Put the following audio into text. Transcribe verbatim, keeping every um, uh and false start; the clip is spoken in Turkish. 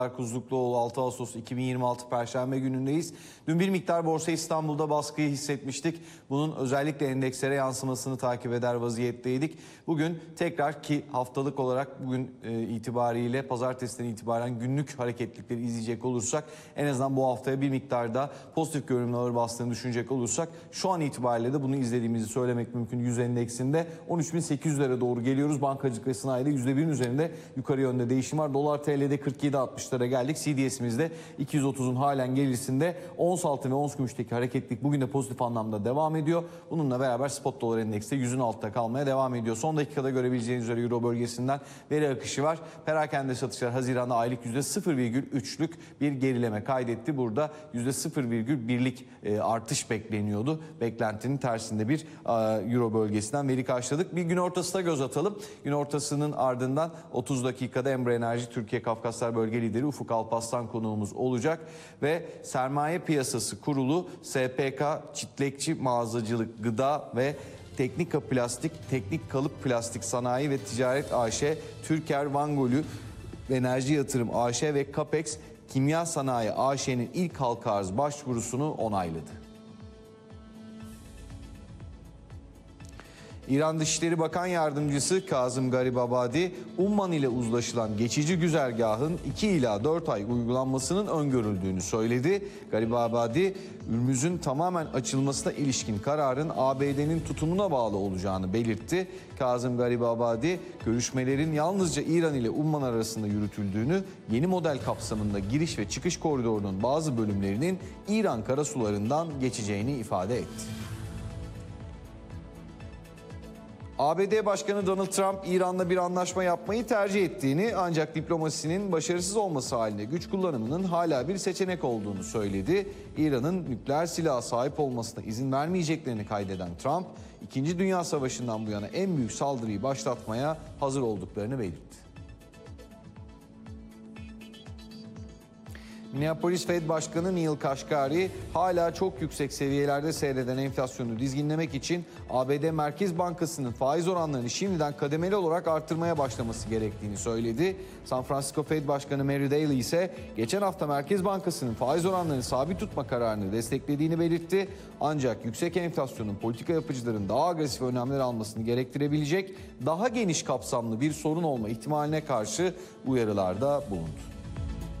Kuzlukluoğlu, altı Ağustos iki bin yirmi altı Perşembe günündeyiz. Dün bir miktar Borsa İstanbul'da baskıyı hissetmiştik. Bunun özellikle endekslere yansımasını takip eder vaziyetteydik. Bugün tekrar, ki haftalık olarak bugün e, itibariyle pazartesiden itibaren günlük hareketlilikleri izleyecek olursak, en azından bu haftaya bir miktar da pozitif görünümlü ağır bastığını düşünecek olursak, şu an itibariyle de bunu izlediğimizi söylemek mümkün. yüz endeksinde on üç bin sekiz yüzlere doğru geliyoruz. Bankacılık ve sanayide yüzde birin üzerinde yukarı yönde değişim var. Dolar T L'de kırk yedi altmış geldik. C D S'imizde iki yüz otuzun halen gerisinde. Ons altın ve ons gümüşteki hareketlilik bugün de pozitif anlamda devam ediyor. Bununla beraber spot dolar endekste yüzün altta kalmaya devam ediyor. Son dakikada görebileceğiniz üzere Euro bölgesinden veri akışı var. Perakende satışlar Haziran'da aylık yüzde sıfır virgül üçlük bir gerileme kaydetti. Burada yüzde sıfır virgül birlik artış bekleniyordu. Beklentinin tersinde bir Euro bölgesinden veri karşıladık. Bir gün ortasına göz atalım. Gün ortasının ardından otuz dakikada Emre Enerji Türkiye Kafkaslar Bölge Lideri Ufuk Alparslan konuğumuz olacak ve Sermaye Piyasası Kurulu, S P K, Çitlekçi Mağazacılık, Gıda ve Teknika Plastik, Teknik Kalıp Plastik Sanayi ve Ticaret A Ş, Türker Vangolü Enerji Yatırım A Ş ve Capex Kimya Sanayi A Ş'nin ilk halka arz başvurusunu onayladı. İran Dışişleri Bakan Yardımcısı Kazım Garibabadi, Umman ile uzlaşılan geçici güzergahın iki ila dört ay uygulanmasının öngörüldüğünü söyledi. Garibabadi, Ürmüz'ün tamamen açılmasına ilişkin kararın A B D'nin tutumuna bağlı olacağını belirtti. Kazım Garibabadi, görüşmelerin yalnızca İran ile Umman arasında yürütüldüğünü, yeni model kapsamında giriş ve çıkış koridorunun bazı bölümlerinin İran karasularından geçeceğini ifade etti. A B D Başkanı Donald Trump, İran'la bir anlaşma yapmayı tercih ettiğini, ancak diplomasinin başarısız olması halinde güç kullanımının hala bir seçenek olduğunu söyledi. İran'ın nükleer silaha sahip olmasına izin vermeyeceklerini kaydeden Trump, İkinci Dünya Savaşı'ndan bu yana en büyük saldırıyı başlatmaya hazır olduklarını belirtti. Minneapolis Fed Başkanı Neel Kashkari, hala çok yüksek seviyelerde seyreden enflasyonu dizginlemek için A B D Merkez Bankası'nın faiz oranlarını şimdiden kademeli olarak artırmaya başlaması gerektiğini söyledi. San Francisco Fed Başkanı Mary Daly ise geçen hafta Merkez Bankası'nın faiz oranlarını sabit tutma kararını desteklediğini belirtti. Ancak yüksek enflasyonun politika yapıcıların daha agresif önlemler almasını gerektirebilecek daha geniş kapsamlı bir sorun olma ihtimaline karşı uyarılarda bulundu.